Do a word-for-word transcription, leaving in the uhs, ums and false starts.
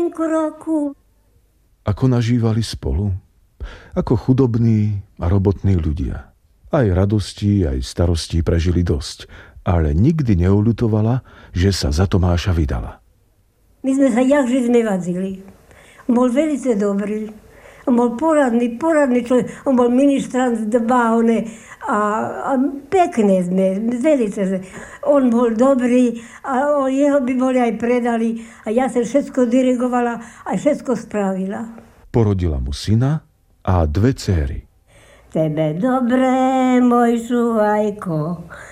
Milenku roku. Ako nažívali spolu? Ako chudobní a robotní ľudia. Aj radostí, aj starostí prežili dosť, ale nikdy neuľutovala, že sa za Tomáša vydala. My sme sa jakže znevadzili. On bol veľmi dobrý. On bol poradný, poradný človek. On bol ministrant dbávne a, a pekné sme, velice. On bol dobrý a on, jeho by boli aj predali a ja som všetko dirigovala a všetko spravila. Porodila mu syna a dve dcéry. Tebe dobré, môj šuhajko,